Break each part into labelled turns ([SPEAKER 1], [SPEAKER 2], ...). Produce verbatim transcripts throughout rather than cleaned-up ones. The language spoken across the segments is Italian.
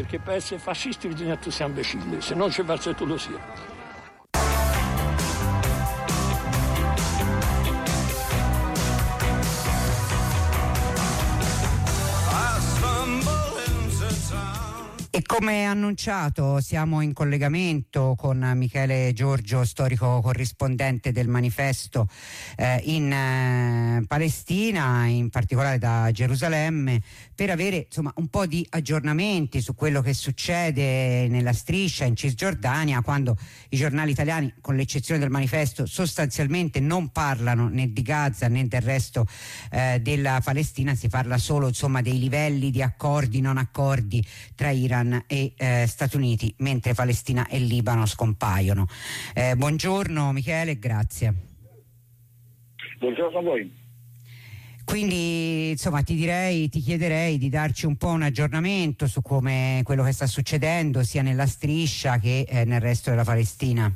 [SPEAKER 1] perché per essere fascisti bisogna tu sia imbecille, se non ci faccio tu lo sia.
[SPEAKER 2] E come annunciato siamo in collegamento con Michele Giorgio, storico corrispondente del Manifesto eh, in eh, Palestina, in particolare da Gerusalemme, per avere insomma un po' di aggiornamenti su quello che succede nella striscia, in Cisgiordania, quando i giornali italiani, con l'eccezione del Manifesto, sostanzialmente non parlano né di Gaza né del resto eh, della Palestina. Si parla solo insomma dei livelli di accordi, non accordi tra Iran e eh, Stati Uniti, mentre Palestina e Libano scompaiono. Eh, buongiorno Michele, grazie.
[SPEAKER 3] Buongiorno a voi.
[SPEAKER 2] Quindi insomma ti direi, ti chiederei di darci un po' un aggiornamento su come quello che sta succedendo sia nella striscia che eh, nel resto della Palestina.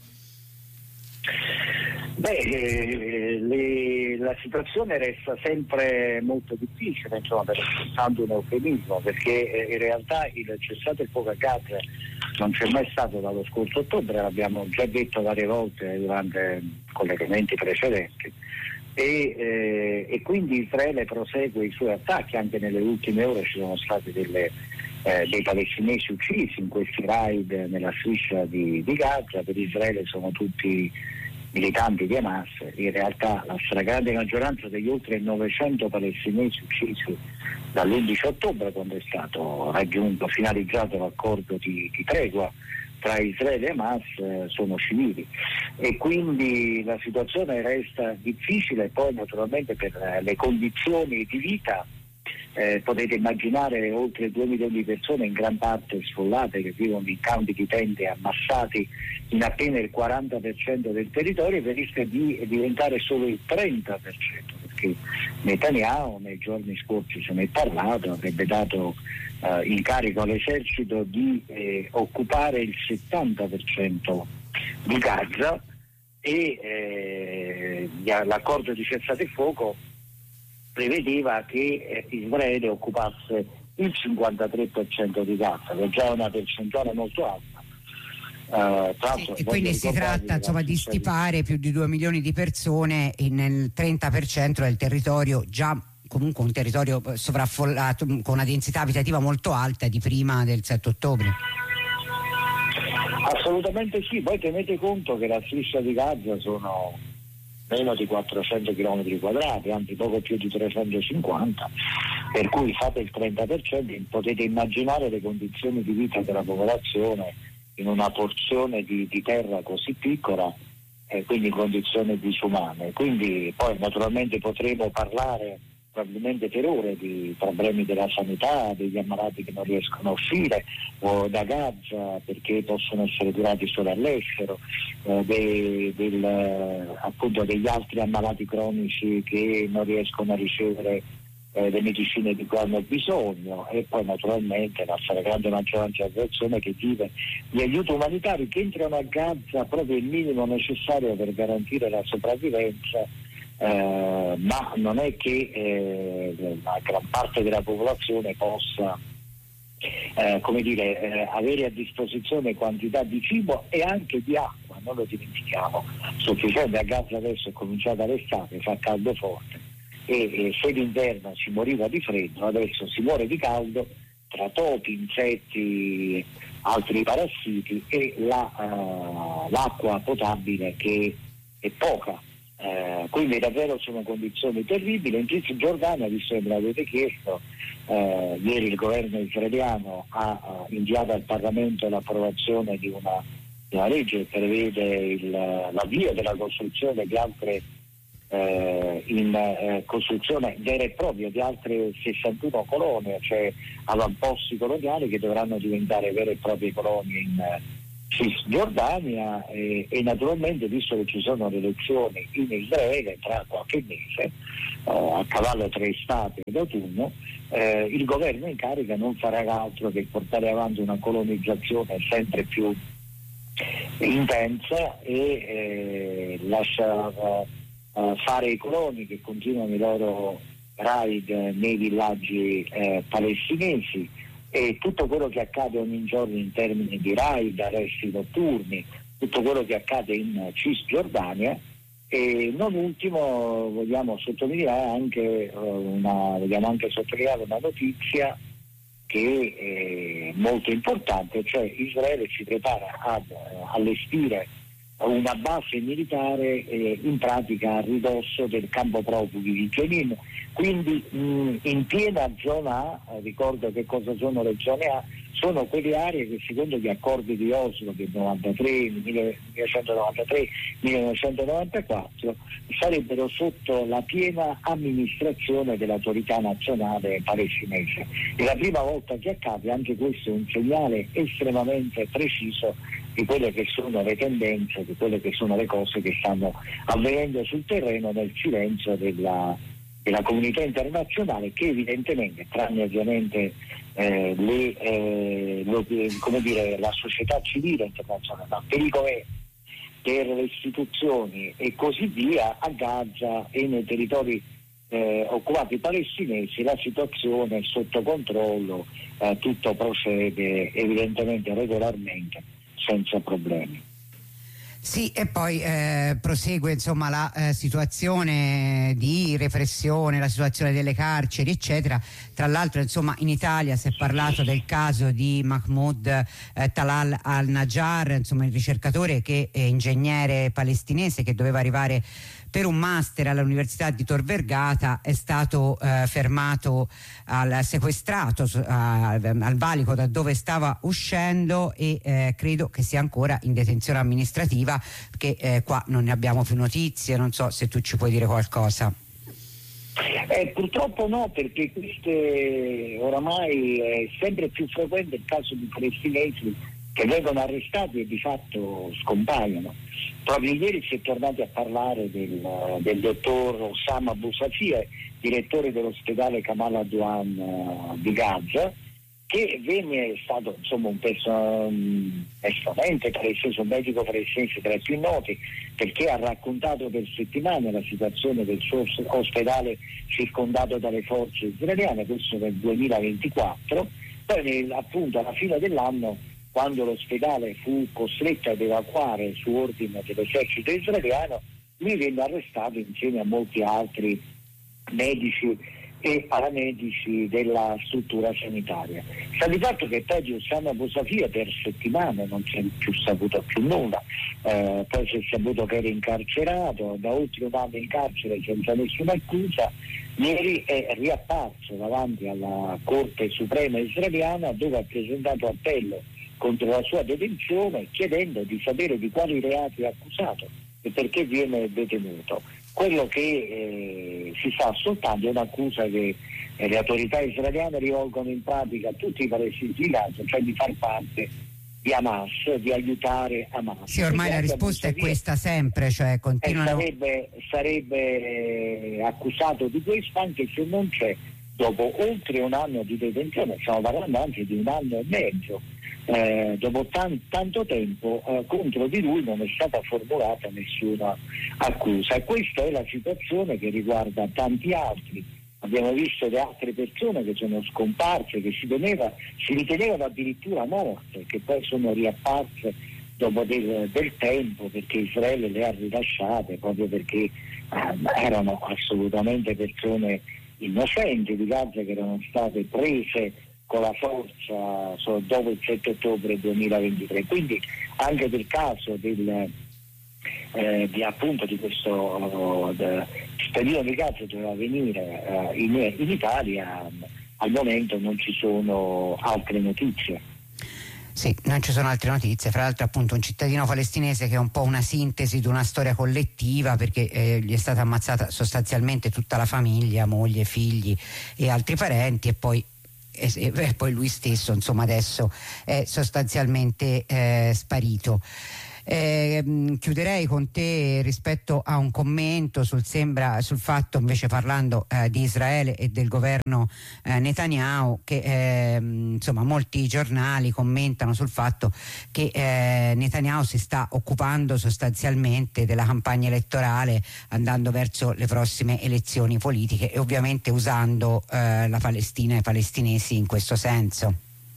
[SPEAKER 3] Beh, eh, le, la situazione resta sempre molto difficile, insomma, per usando un eufemismo, perché eh, in realtà il cessate il fuoco a Gaza non c'è mai stato dallo scorso ottobre, l'abbiamo già detto varie volte durante collegamenti precedenti, e, eh, e quindi Israele prosegue i suoi attacchi. Anche nelle ultime ore ci sono stati delle, eh, dei palestinesi uccisi in questi raid nella striscia di, di Gaza. Per Israele sono tutti militanti di Hamas. In realtà la stragrande maggioranza degli oltre novecento palestinesi uccisi dall'undici ottobre, quando è stato raggiunto, finalizzato l'accordo di, di tregua tra Israele e Hamas, eh, sono civili, e quindi la situazione resta difficile. Poi naturalmente per eh, le condizioni di vita Eh, potete immaginare oltre due milioni di persone, in gran parte sfollate, che vivono in campi di tende ammassati in appena il quaranta per cento del territorio, che rischia di diventare solo il trenta per cento, perché Netanyahu nei giorni scorsi se ne è parlato, avrebbe dato eh, incarico all'esercito di eh, occupare il settanta per cento di Gaza, e eh, l'accordo di cessate il fuoco prevedeva che eh, Israele occupasse il cinquantatré per cento di Gaza, che è già una percentuale molto alta. Uh,
[SPEAKER 2] sì, e quindi si tratta insomma di stipare più di due milioni di persone nel trenta per cento del territorio, già comunque un territorio sovraffollato, con una densità abitativa molto alta di prima del sette ottobre.
[SPEAKER 3] Assolutamente sì. Poi tenete conto che la striscia di Gaza sono meno di quattrocento chilometri quadrati, anzi poco più di trecentocinquanta, per cui fate il trenta per cento, potete immaginare le condizioni di vita della popolazione in una porzione di, di terra così piccola, eh, quindi condizioni disumane. Quindi poi naturalmente potremo parlare probabilmente per ore di problemi della sanità, degli ammalati che non riescono a uscire o da Gaza perché possono essere curati solo all'estero, eh, de, del, appunto degli altri ammalati cronici che non riescono a ricevere eh, le medicine di cui hanno bisogno, e poi naturalmente la stragrande maggioranza della popolazione che vive gli aiuti umanitari che entrano a Gaza proprio il minimo necessario per garantire la sopravvivenza. Uh, ma non è che eh, la gran parte della popolazione possa eh, come dire, eh, avere a disposizione quantità di cibo e anche di acqua, non lo dimentichiamo, sufficiente. A Gaza adesso è cominciata l'estate, fa caldo forte, e, e se d'inverno si moriva di freddo, adesso si muore di caldo tra topi, insetti, altri parassiti, e la, uh, l'acqua potabile che è poca. Eh, quindi davvero sono condizioni terribili. In Cisgiordania, visto che me l'avete chiesto, eh, ieri il governo israeliano ha, ha inviato al Parlamento l'approvazione di una, di una legge che prevede il, l'avvio della costruzione di altre eh, in eh, costruzione vera e propria di altre sessantuno colonie, cioè avamposti coloniali che dovranno diventare vere e proprie colonie in Cisgiordania, e, e naturalmente, visto che ci sono le elezioni in Israele tra qualche mese, eh, a cavallo tra estate ed autunno, eh, il governo in carica non farà altro che portare avanti una colonizzazione sempre più intensa e eh, lasciare eh, fare i coloni che continuano i loro raid nei villaggi eh, palestinesi, e tutto quello che accade ogni giorno in termini di raid, arresti notturni, tutto quello che accade in Cisgiordania. E non ultimo vogliamo sottolineare anche una, vogliamo anche sottolineare una notizia che è molto importante, cioè Israele si prepara ad allestire una base militare eh, in pratica a ridosso del campo profughi di Jenin, quindi mh, in piena zona A. Ricordo che cosa sono le zone A, sono quelle aree che secondo gli accordi di Oslo del novantatré, millenovecentonovantatré millenovecentonovantaquattro sarebbero sotto la piena amministrazione dell'autorità nazionale palestinese. È la prima volta che accade, anche questo è un segnale estremamente preciso di quelle che sono le tendenze, di quelle che sono le cose che stanno avvenendo sul terreno nel silenzio della, della comunità internazionale, che evidentemente, tranne ovviamente eh, le, eh, lo, come dire, la società civile internazionale, ma per i governi, per le istituzioni e così via, a Gaza e nei territori eh, occupati palestinesi la situazione è sotto controllo, eh, tutto procede evidentemente regolarmente, senza problemi.
[SPEAKER 2] Sì, e poi eh, prosegue insomma la eh, situazione di repressione, la situazione delle carceri, eccetera. Tra l'altro insomma in Italia si è parlato del caso di Mahmoud eh, Talal al-Najjar, insomma il ricercatore che è ingegnere palestinese che doveva arrivare per un master all'Università di Tor Vergata, è stato eh, fermato, al, sequestrato uh, al valico da dove stava uscendo e eh, credo che sia ancora in detenzione amministrativa, perché eh, qua non ne abbiamo più notizie. Non so se tu ci puoi dire qualcosa.
[SPEAKER 3] Eh, purtroppo no, perché queste oramai è sempre più frequente il caso di palestinesi che vengono arrestati e di fatto scompaiono. Proprio ieri si è tornati a parlare del, del dottor Osama Bousafia, direttore dell'ospedale Kamal Adwan uh, di Gaza, che venne stato insomma un person- esponente palestinese, un medico palestinese tra i più noti, perché ha raccontato per settimane la situazione del suo ospedale circondato dalle forze israeliane, questo nel duemilaventiquattro. Poi nel, appunto alla fine dell'anno, quando l'ospedale fu costretto ad evacuare su ordine dell'esercito israeliano, lui venne arrestato insieme a molti altri medici e paramedici della struttura sanitaria. Sta di fatto che poi di Osama Bousafia per settimane non si è più saputo più nulla, eh, poi si è saputo che era incarcerato, da oltre un anno in carcere senza nessuna accusa. Ieri è riapparso davanti alla Corte Suprema israeliana, dove ha presentato appello contro la sua detenzione, chiedendo di sapere di quali reati è accusato e perché viene detenuto. Quello che eh, si sta ascoltando è un'accusa che eh, le autorità israeliane rivolgono in pratica a tutti i palestinesi di Gaza, cioè di far parte di Hamas, di aiutare Hamas.
[SPEAKER 2] Sì, ormai la risposta è questa sempre, cioè continuano.
[SPEAKER 3] Eh, sarebbe, sarebbe eh, accusato di questo, anche se non c'è, dopo oltre un anno di detenzione, stiamo parlando anche di un anno e mezzo, Eh, dopo tan- tanto tempo eh, contro di lui non è stata formulata nessuna accusa, e questa è la situazione che riguarda tanti altri. Abbiamo visto le altre persone che sono scomparse, che si, teneva, si ritenevano addirittura morte, che poi sono riapparse dopo del, del tempo, perché Israele le ha rilasciate proprio perché eh, erano assolutamente persone innocenti di Gaza, che erano state prese con la forza dopo il sette ottobre duemilaventitré. Quindi anche del caso del, eh, di, appunto, di questo uh, cittadino di Gaza doveva venire uh, in, in Italia, al momento non ci sono altre notizie.
[SPEAKER 2] Sì, non ci sono altre notizie. Fra l'altro appunto un cittadino palestinese che è un po' una sintesi di una storia collettiva, perché eh, gli è stata ammazzata sostanzialmente tutta la famiglia, moglie, figli e altri parenti, e poi E, e poi lui stesso insomma adesso è sostanzialmente eh, sparito. Eh, chiuderei con te rispetto a un commento sul, sembra, sul fatto, invece parlando eh, di Israele e del governo eh, Netanyahu, che eh, insomma molti giornali commentano sul fatto che eh, Netanyahu si sta occupando sostanzialmente della campagna elettorale, andando verso le prossime elezioni politiche e ovviamente usando eh, la Palestina e i palestinesi in questo senso.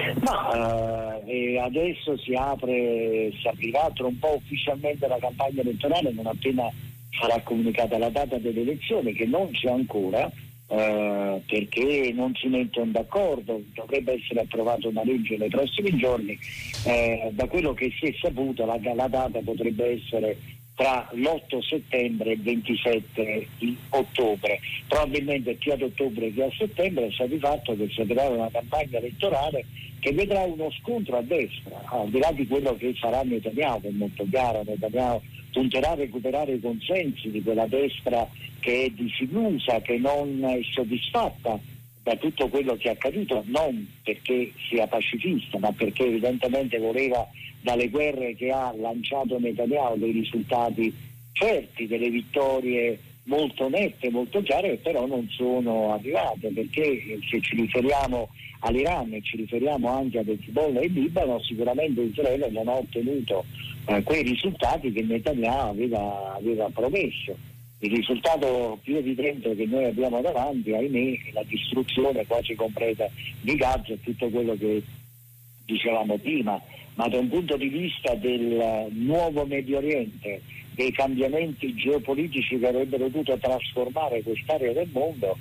[SPEAKER 3] Ma eh, adesso si apre, si aprirà tra un po' ufficialmente la campagna elettorale non appena sarà comunicata la data delle elezioni, che non c'è ancora. Uh, perché non si mettono d'accordo, dovrebbe essere approvata una legge nei prossimi giorni. Uh, da quello che si è saputo la, la data potrebbe essere tra l'otto settembre e il ventisette di ottobre, probabilmente più ad ottobre che a settembre. Sta di fatto che si aprirà una campagna elettorale che vedrà uno scontro a destra, al di là di quello che farà Netanyahu, che è molto chiaro. Netanyahu punterà a recuperare i consensi di quella destra che è disillusa, che non è soddisfatta da tutto quello che è accaduto, non perché sia pacifista, ma perché evidentemente voleva dalle guerre che ha lanciato Netanyahu dei risultati certi, delle vittorie molto nette, molto chiare, che però non sono arrivate, perché se ci riferiamo all'Iran e ci riferiamo anche ad Hezbollah e Libano, sicuramente Israele non ha ottenuto eh, quei risultati che Netanyahu aveva, aveva promesso. Il risultato più evidente che noi abbiamo davanti, ahimè, è la distruzione quasi completa di Gaza e tutto quello che dicevamo prima, ma da un punto di vista del nuovo Medio Oriente, dei cambiamenti geopolitici che avrebbero dovuto trasformare quest'area del mondo,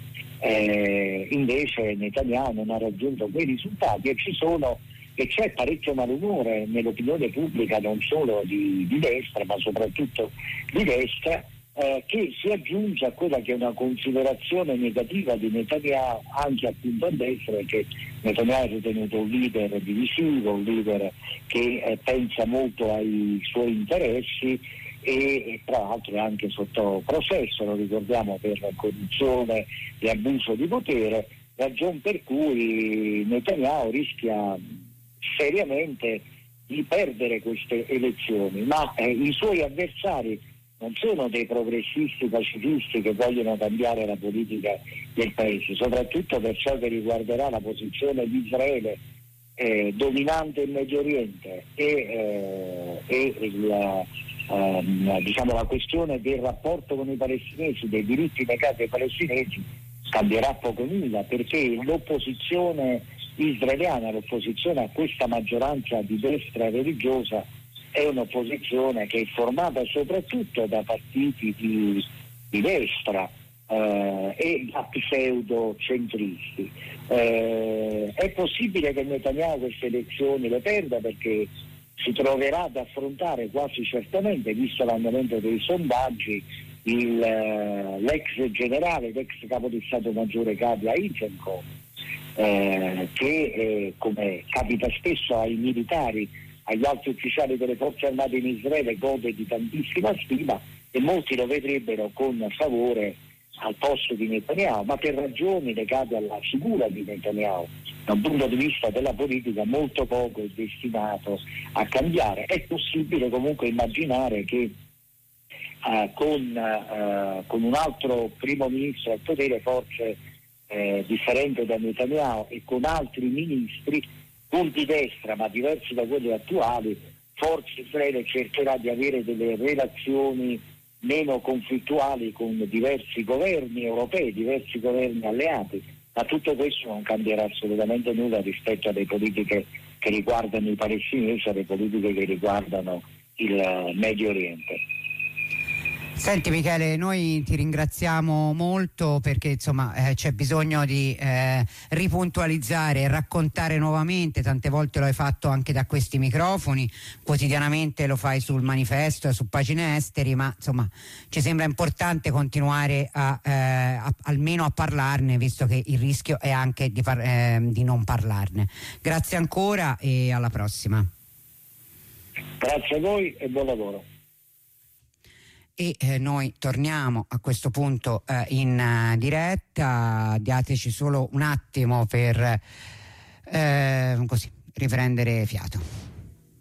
[SPEAKER 3] eh, invece Netanyahu non ha raggiunto quei risultati e ci sono e c'è parecchio malumore nell'opinione pubblica, non solo di, di destra ma soprattutto di destra, eh, che si aggiunge a quella che è una considerazione negativa di Netanyahu anche appunto a destra, perché Netanyahu è ritenuto un leader divisivo, un leader che eh, pensa molto ai suoi interessi e, e tra l'altro è anche sotto processo, lo ricordiamo, per corruzione e abuso di potere, ragion per cui Netanyahu rischia seriamente di perdere queste elezioni, ma eh, i suoi avversari non sono dei progressisti pacifisti che vogliono cambiare la politica del paese, soprattutto per ciò che riguarderà la posizione di Israele eh, dominante in Medio Oriente e, eh, e il, eh, diciamo, la questione del rapporto con i palestinesi, dei diritti negati ai palestinesi, cambierà poco nulla, perché l'opposizione israeliana, l'opposizione a questa maggioranza di destra religiosa, è un'opposizione che è formata soprattutto da partiti di, di destra eh, e da pseudo-centristi. Eh, è possibile che Netanyahu queste elezioni le perda, perché si troverà ad affrontare quasi certamente, visto l'andamento dei sondaggi, il, l'ex generale, l'ex capo di Stato Maggiore Gadi Eisenkot, eh, che eh, come capita spesso ai militari, agli alti ufficiali delle forze armate in Israele, gode di tantissima stima e molti lo vedrebbero con favore al posto di Netanyahu, ma per ragioni legate alla figura di Netanyahu, da un punto di vista della politica, molto poco è destinato a cambiare. È possibile comunque immaginare che uh, con, uh, con un altro primo ministro al potere, forse eh, differente da Netanyahu, e con altri ministri punti destra ma diversi da quelli attuali, forse Israele cercherà di avere delle relazioni meno conflittuali con diversi governi europei, diversi governi alleati, ma tutto questo non cambierà assolutamente nulla rispetto alle politiche che riguardano i palestinesi, alle politiche che riguardano il Medio Oriente.
[SPEAKER 2] Senti Michele, noi ti ringraziamo molto perché insomma eh, c'è bisogno di eh, ripuntualizzare e raccontare nuovamente, tante volte lo hai fatto anche da questi microfoni, quotidianamente lo fai sul Manifesto e su Pagine Esteri, ma insomma ci sembra importante continuare a, eh, a, almeno a parlarne, visto che il rischio è anche di, par- eh, di non parlarne. Grazie ancora e alla prossima.
[SPEAKER 3] Grazie a voi e buon lavoro.
[SPEAKER 2] E eh, noi torniamo a questo punto eh, in uh, diretta, dateci solo un attimo per eh, così riprendere fiato.